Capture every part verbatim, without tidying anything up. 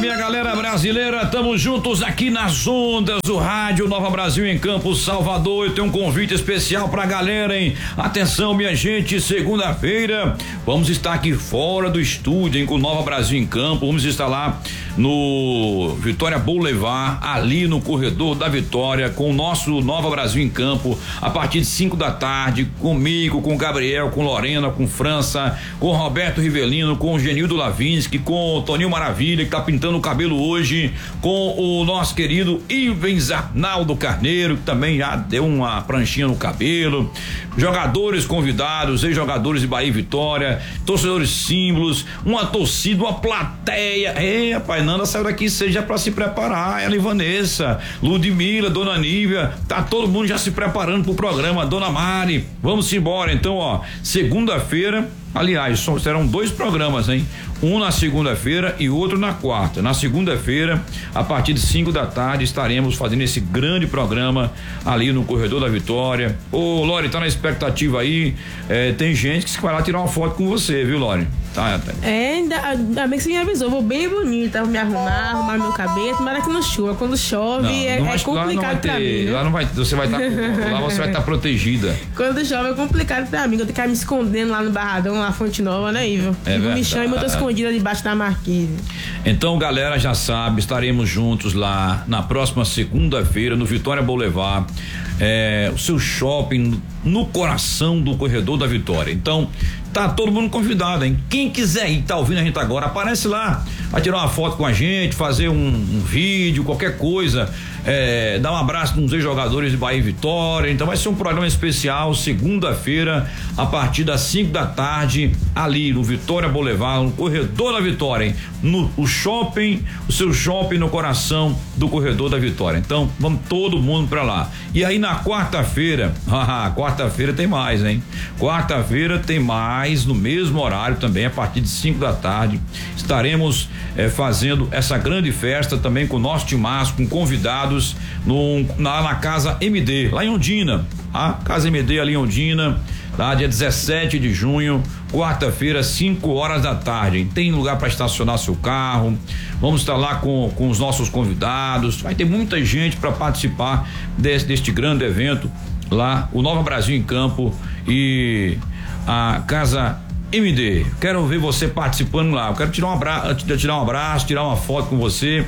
minha galera brasileira, estamos juntos aqui nas ondas do rádio Nova Brasil em Campos, Salvador. Eu tenho um convite especial pra galera, hein? Atenção, minha gente, segunda-feira vamos estar aqui fora do estúdio, hein, com Nova Brasil em Campos. Vamos estar lá no Vitória Boulevard, ali no corredor da Vitória, com o nosso Nova Brasil em Campo, a partir de cinco da tarde, comigo, com o Gabriel, com Lorena, com França, com o Roberto Rivelino, com o Genildo Lavinsky, com o Toninho Maravilha, que tá pintando o cabelo hoje, com o nosso querido Ivens Arnaldo Carneiro, que também já deu uma pranchinha no cabelo, jogadores convidados, ex-jogadores de Bahia e Vitória, torcedores símbolos, uma torcida, uma plateia. É, rapaz, Nanda saiu daqui seja pra se preparar, ela e Vanessa, Ludmila, Dona Nívia, tá todo mundo já se preparando pro programa, Dona Mari, vamos embora. Então, ó, segunda-feira, aliás, só serão dois programas, hein? Um na segunda-feira e outro na quarta. Na segunda-feira, a partir de cinco da tarde, estaremos fazendo esse grande programa ali no Corredor da Vitória. Ô, Lore, tá na expectativa aí? É, tem gente que vai lá tirar uma foto com você, viu, Lore? Tá, tá. É, ainda, ainda bem que você me avisou. Vou bem bonita, vou me arrumar, arrumar meu cabelo, mas é que não chuva. Quando chove, não, é, não é complicado pra mim. Né? Lá não vai, você vai estar, tá, lá você vai estar tá protegida. Quando chove é complicado pra mim. Eu tenho que ficar me escondendo lá no Barradão, lá na Fonte Nova, né, Ivo? É Ivo me chama e eu tô escondida debaixo da marquise. Então, galera, já sabe, estaremos juntos lá na próxima segunda-feira no Vitória Boulevard, é, o seu shopping no coração do Corredor da Vitória. Então, tá todo mundo convidado, hein? Quem quiser ir, tá ouvindo a gente agora, aparece lá, vai tirar uma foto com a gente, fazer um, um vídeo, qualquer coisa, é, dar um abraço nos ex-jogadores de Bahia e Vitória. Então vai ser um programa especial, segunda-feira, a partir das cinco da tarde, ali no Vitória Boulevard, no Corredor da Vitória, hein? No o shopping, o seu shopping no coração do Corredor da Vitória. Então, vamos todo mundo pra lá. E aí na quarta-feira, haha, quarta-feira tem mais, hein? Quarta-feira tem mais, no mesmo horário também, a partir de cinco da tarde, estaremos eh, fazendo essa grande festa também com o nosso timaço, com convidados no, na, na Casa M D, lá em Ondina, a Casa M D ali em Ondina, tá? Dia dezessete de junho, quarta-feira, cinco horas da tarde. Tem lugar para estacionar seu carro. Vamos estar lá com, com os nossos convidados. Vai ter muita gente para participar desse, deste grande evento lá, o Nova Brasil em Campo e a Casa M D. Quero ver você participando lá. Eu quero tirar um abraço, tirar um abraço, tirar uma foto com você.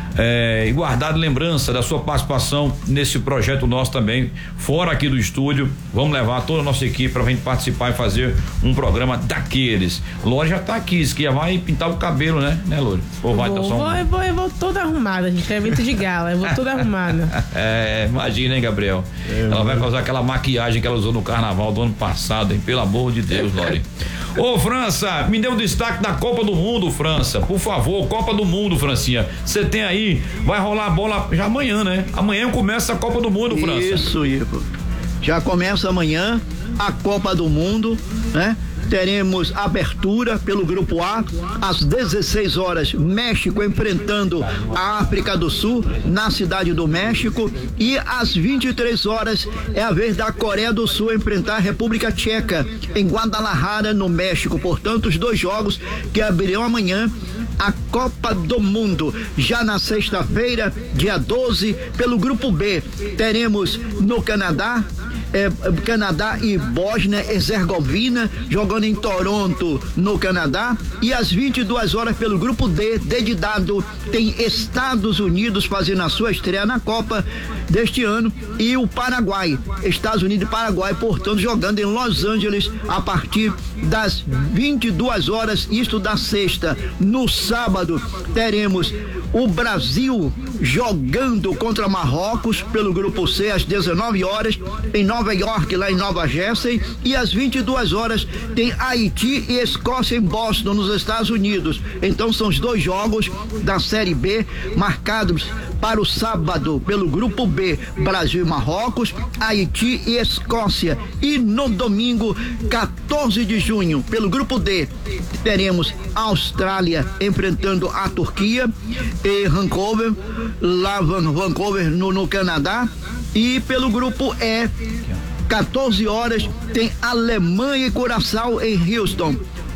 É, e guardar lembrança da sua participação nesse projeto nosso também, fora aqui do estúdio. Vamos levar toda a nossa equipe pra gente participar e fazer um programa daqueles. Lore já tá aqui, isso que vai pintar o cabelo, né, né, Lore? Ou vai vou, tá só um... vou, eu vou, eu vou toda arrumada, gente, é evento de gala, eu vou toda arrumada. É, imagina, hein, Gabriel? É, ela vai causar aquela maquiagem que ela usou no carnaval do ano passado, hein? Pelo amor de Deus, Lore. Ô, França, me dê um destaque da Copa do Mundo, França, por favor, Copa do Mundo, Francinha. Você tem aí, vai rolar a bola já amanhã, né? Amanhã começa a Copa do Mundo, França. Isso, Ivo. Já começa amanhã a Copa do Mundo, né? Teremos abertura pelo Grupo A, às dezesseis horas, México enfrentando a África do Sul, na Cidade do México, e às vinte e três horas é a vez da Coreia do Sul enfrentar a República Tcheca, em Guadalajara, no México. Portanto, os dois jogos que abrirão amanhã a Copa do Mundo. Já na sexta-feira, dia doze, pelo Grupo B, teremos no Canadá, É, Canadá e Bósnia-Herzegovina jogando em Toronto, no Canadá, e às vinte e duas horas pelo Grupo D, D de dado, tem Estados Unidos fazendo a sua estreia na Copa deste ano, e o Paraguai, Estados Unidos e Paraguai, portanto, jogando em Los Angeles a partir das vinte e duas horas, isto da sexta. No sábado teremos o Brasil jogando contra Marrocos pelo Grupo C às dezenove horas em Nova York, lá em Nova Jersey, e às vinte e duas horas tem Haiti e Escócia em Boston, nos Estados Unidos. Então são os dois jogos da Série B marcados para o sábado pelo Grupo B, Brasil e Marrocos, Haiti e Escócia. E no domingo, quatorze de junho, pelo Grupo D, teremos Austrália enfrentando a Turquia e Vancouver, lá Vancouver no, no Canadá. E pelo Grupo E, quatorze horas, tem Alemanha e Curaçao em Houston.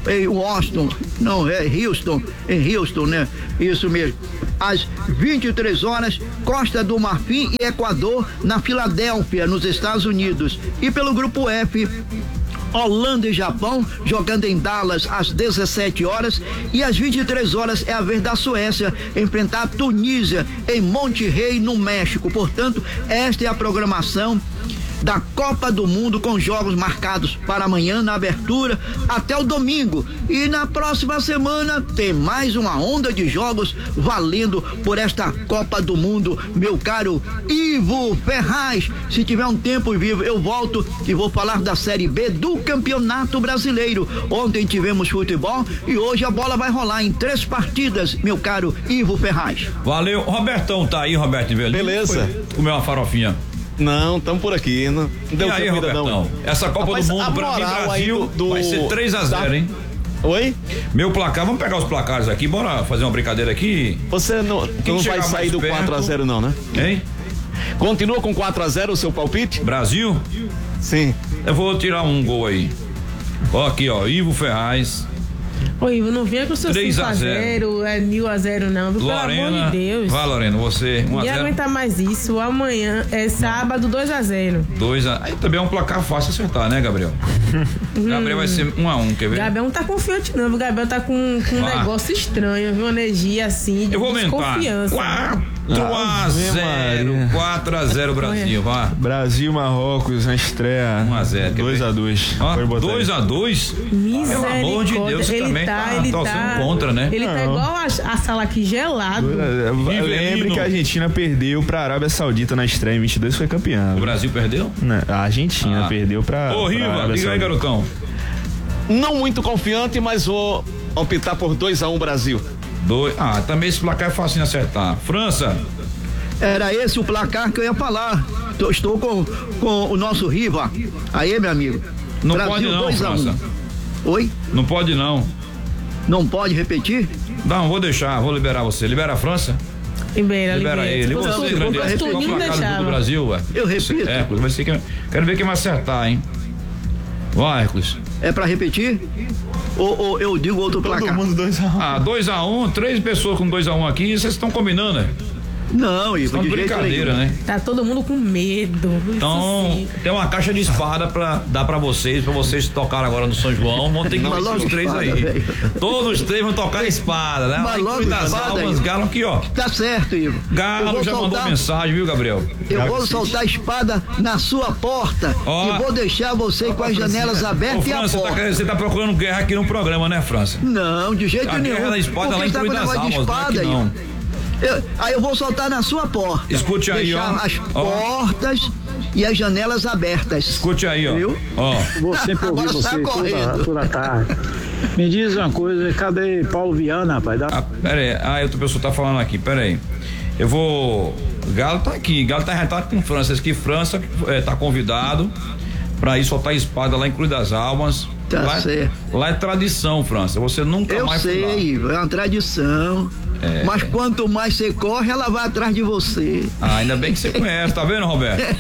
em Washington, não, é Houston, em Houston, né? Isso mesmo. Às vinte e três horas, Costa do Marfim e Equador na Filadélfia, nos Estados Unidos. E pelo grupo F, Holanda e Japão, jogando em Dallas às dezessete horas, e às vinte e três horas é a vez da Suécia enfrentar a Tunísia em Monterrey, no México. Portanto, esta é a programação da Copa do Mundo, com jogos marcados para amanhã na abertura até o domingo. E na próxima semana tem mais uma onda de jogos valendo por esta Copa do Mundo, meu caro Ivo Ferraz. Se tiver um tempo vivo, eu volto e vou falar da Série B do Campeonato Brasileiro. Ontem tivemos futebol e hoje a bola vai rolar em três partidas, meu caro Ivo Ferraz. Valeu. Robertão tá aí, Roberto Velho. Beleza. Comeu uma farofinha. Não, estamos por aqui. Não deu e aí, tempo ainda não. Essa Copa Rapaz, do Mundo pra mim, Brasil, do, vai ser três a zero, hein? Oi? Meu placar, vamos pegar os placares aqui, bora fazer uma brincadeira aqui. Você não, não vai sair do quatro a zero não, né? Hein? Continua com quatro a zero o seu palpite? Brasil? Sim. Eu vou tirar um gol aí. Ó, aqui, ó, Ivo Ferraz. Ô, Ivo, não venha com seu cinco a zero, é mil a zero não, viu? Pelo amor de Deus. Vai, Lorena, você um a zero. Ninguém aguenta mais isso. Amanhã é sábado, dois a zero. dois a zero. Aí também é um placar fácil acertar, né, Gabriel? Hum. Gabriel vai ser um a um, quer ver? Gabriel não tá confiante não, viu? Gabriel tá com, com um negócio estranho, viu? Uma energia assim, de Eu vou desconfiança. quatro a zero. quatro a zero Brasil, vá. Brasil, Marrocos, na estreia. um a zero. dois a dois. dois a dois? Misericórdia. Pelo amor de Deus, ele também tá, tá ele torcendo tá, contra, né? Ele Não. tá igual a, a sala aqui gelado. Lembre que a Argentina perdeu pra Arábia Saudita na estreia em vinte e dois, foi campeã. O Brasil perdeu? Não, a Argentina Ah. perdeu pra. Ô, Riva, liga aí, garotão. Não muito confiante, mas vou optar por dois a um Brasil. Dois. Ah, também esse placar é fácil de acertar. França. Era esse o placar que eu ia falar. Tô, estou com, com o nosso Riva. Aí, meu amigo. Não Brasil, pode não, dois a um. França. Oi? Não pode não. Não pode repetir? Não, vou deixar, vou liberar você. Libera a França? Libera, Libera libera. ele. Se Você, fosse grande. fosse Qual o tudinho, placar do deixava. Brasil, ué? Eu repito. É, vai ser que, quero ver quem vai acertar, hein? Vai, Hércules. É pra repetir? Ou, ou eu digo outro Todo placar? mundo dois a um. Ah, dois a um, três pessoas com dois a um aqui, vocês estão combinando, né? Não, Ivo, Estão de de jeito brincadeira, nenhum. né? Tá todo mundo com medo. Então, Isso sim. tem uma caixa de espada pra dar pra vocês, pra vocês tocar agora no São João. Vão ter que Mas ir logo os três espada, aí. velho. Todos os três vão tocar a espada, né? Mas Lá em logo Cruz das espada, Almas, Ivo. Galo aqui, ó. Tá certo, Ivo. Eu Galo vou já mandou soltar- mensagem, viu, Gabriel? Eu vou soltar a espada na sua porta Ó. e vou deixar você com as janelas Ô, abertas e a França, você tá, porta. querendo- você tá procurando guerra aqui no programa, né, França? Não, de jeito A nenhum. guerra da espada Por lá que em tá com Cruz das negócio de Almas, não é espada aqui aí? não. Eu- aí eu vou soltar na sua porta. Escute aí, Deixar ó. as Ó. portas e as janelas abertas. Escute aí, ó. Viu? Ó. Vou sempre ouvir Agora você sai toda, correndo. toda tarde. Me diz uma coisa, cadê Paulo Viana, rapaz? Dá... Ah, pera aí. Ah, outra pessoa tá falando aqui, pera aí. Eu vou. Galo tá aqui, Galo tá retado com França. Diz que França é, tá convidado pra ir soltar espada lá em Cruz das Almas. Tá lá, certo. Lá é tradição, França. Você nunca Eu mais foi lá. sei, Ivo, é uma tradição. É. Mas quanto mais você corre, ela vai atrás de você. Ah, ainda bem que você conhece, tá vendo, Roberto?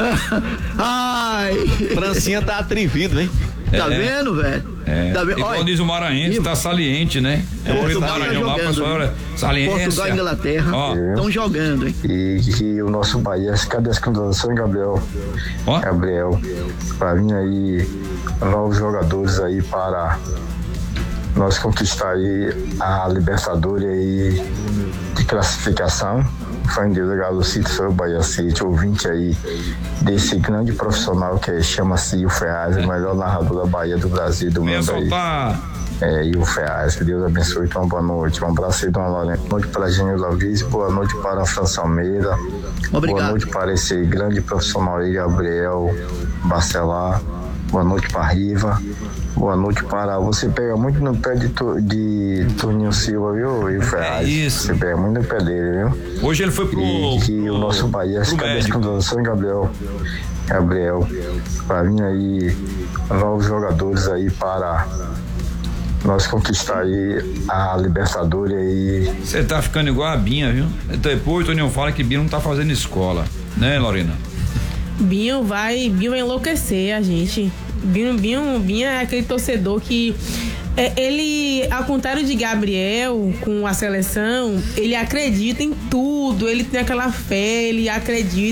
Ai. Francinha tá atrevido, hein? Tá É. vendo, velho? É. Tá vendo? Igual Olha, diz o Maranhense, Ivo, tá saliente, né? É, Portugal o tá Maranhão lá, jogando, pessoal, olha, saliência. Portugal e Inglaterra Ó. estão jogando, hein? E que o nosso Bahia, cadê as contratações, Gabriel? Ó. Gabriel, para vir aí novos jogadores aí para nós conquistar aí a Libertadores aí de classificação. Fã de Deus, Galo City, sou o Bahia City, ouvinte aí desse grande profissional que chama-se o Ferraz, o melhor narrador da Bahia, do Brasil, do Venha mundo aí. soltar. É, e o Ferraz, que Deus abençoe, então boa noite, um abraço aí, dona Lorena, boa noite para a Genilda Luiz, boa noite para a França Almeida, Obrigado. boa noite para esse grande profissional aí, Gabriel Bacelar, boa noite para a Riva, boa noite para, você pega muito no pé de, tu, de Toninho Silva, viu, e o Ferraz, É isso. você pega muito no pé dele, viu, Hoje ele foi pro. e que pro- o nosso Bahia, pro cadê as médico. contratações, Gabriel, Gabriel, para vir aí novos jogadores aí para nós conquistar aí a Libertadores aí. Você tá ficando igual a Binha, viu? Depois o Toninho fala que Binha não tá fazendo escola, né, Lorena? Binho vai, Binho vai enlouquecer a gente. Binho, Binho, Binho é aquele torcedor que É, ele, ao contrário de Gabriel, com a seleção, ele acredita em tudo, ele tem aquela fé, ele acredita.